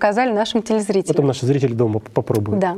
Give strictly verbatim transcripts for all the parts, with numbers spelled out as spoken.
показали нашим телезрителям. Потом наши зрители дома попробуют. Да.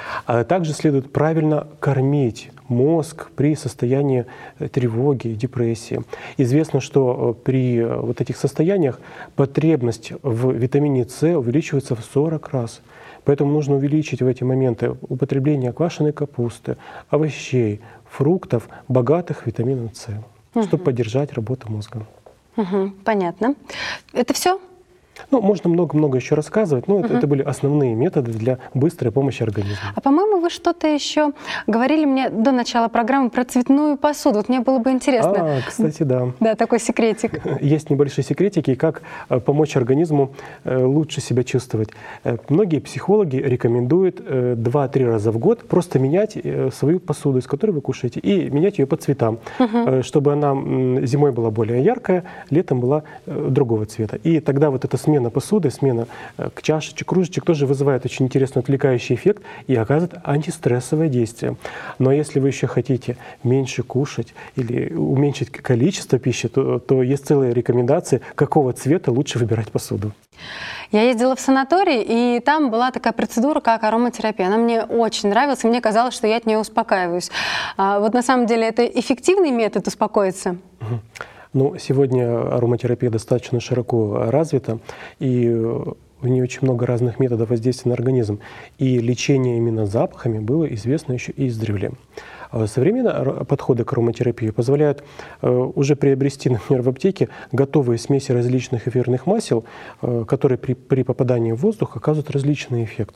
А также следует правильно кормить мозг при состоянии тревоги, депрессии. Известно, что при вот этих состояниях потребность в витамине С увеличивается в сорок раз. Поэтому нужно увеличить в эти моменты употребление квашеной капусты, овощей, фруктов, богатых витамином С, угу. чтобы поддержать работу мозга. Угу, понятно. Это все? Ну, можно много-много еще рассказывать, но угу. это, это были основные методы для быстрой помощи организму. А по-моему, вы что-то еще говорили мне до начала программы про цветную посуду. Вот мне было бы интересно. А, кстати, да. Да, такой секретик. Есть небольшие секретики, как помочь организму лучше себя чувствовать. Многие психологи рекомендуют два-три раза в год просто менять свою посуду, из которой вы кушаете, и менять ее по цветам, угу. чтобы она зимой была более яркая, летом была другого цвета. И тогда вот эта смена посуды, смена чашечек, кружечек тоже вызывает очень интересный отвлекающий эффект и оказывает антистрессовое действие. Но если вы еще хотите меньше кушать или уменьшить количество пищи, то, то есть целые рекомендации, какого цвета лучше выбирать посуду. Я ездила в санаторий, и там была такая процедура, как ароматерапия. Она мне очень нравилась, и мне казалось, что я от нее успокаиваюсь. А вот на самом деле это эффективный метод успокоиться? Угу. Ну, сегодня ароматерапия достаточно широко развита, и в ней очень много разных методов воздействия на организм. И лечение именно запахами было известно еще и издревле. Современные подходы к ароматерапии позволяют уже приобрести, например, в аптеке готовые смеси различных эфирных масел, которые при, при попадании в воздух оказывают различный эффект.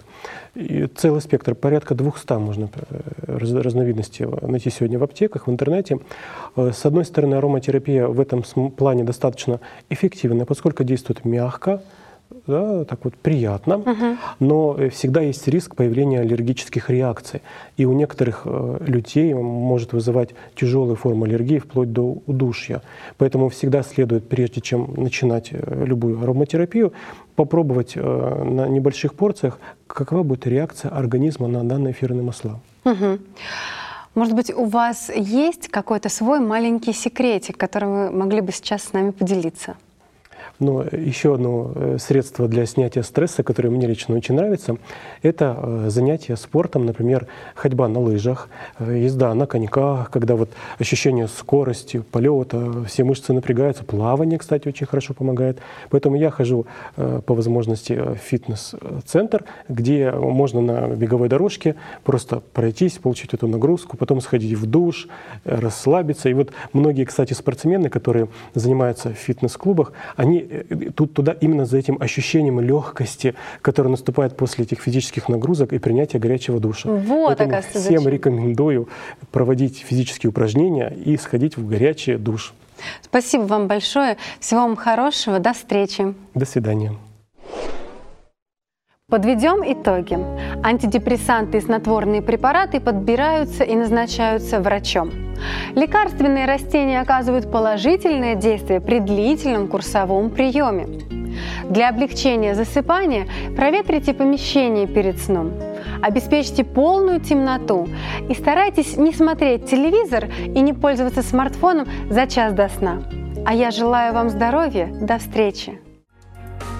И целый спектр, порядка двухсот можно разновидностей найти сегодня в аптеках, в интернете. С одной стороны, ароматерапия в этом плане достаточно эффективна, поскольку действует мягко, да, так вот приятно, угу. но всегда есть риск появления аллергических реакций. И у некоторых э, людей может вызывать тяжелые формы аллергии, вплоть до удушья. Поэтому всегда следует, прежде чем начинать любую ароматерапию, попробовать э, на небольших порциях, какова будет реакция организма на данные эфирные масла. Угу. Может быть, у вас есть какой-то свой маленький секретик, которым вы могли бы сейчас с нами поделиться? Но еще одно средство для снятия стресса, которое мне лично очень нравится, это занятие спортом, например, ходьба на лыжах, езда на коньках, когда вот ощущение скорости, полета, все мышцы напрягаются. Плавание, кстати, очень хорошо помогает. Поэтому я хожу по возможности в фитнес-центр, где можно на беговой дорожке просто пройтись, получить эту нагрузку, потом сходить в душ, расслабиться. И вот многие, кстати, спортсмены, которые занимаются в фитнес-клубах, они тут туда именно за этим ощущением легкости, которое наступает после этих физических нагрузок и принятия горячего душа. Вот, поэтому оказывается, всем зачем. Рекомендую проводить физические упражнения и сходить в горячий душ. Спасибо вам большое. Всего вам хорошего. До встречи. До свидания. Подведем итоги. Антидепрессанты и снотворные препараты подбираются и назначаются врачом. Лекарственные растения оказывают положительное действие при длительном курсовом приеме. Для облегчения засыпания проветрите помещение перед сном. Обеспечьте полную темноту и старайтесь не смотреть телевизор и не пользоваться смартфоном за час до сна. А я желаю вам здоровья. До встречи!